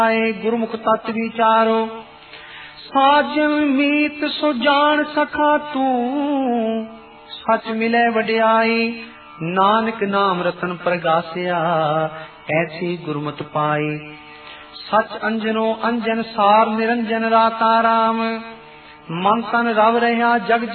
गुरमुख तत् विचारो साजन मीत सो जान सखा तू सच मिले वड्याई नानक नाम रतन प्रगासिया ऐसी गुरमत पाई सच अंजनो अंजन सार निरंजन राता राम मन तन रव रहा जग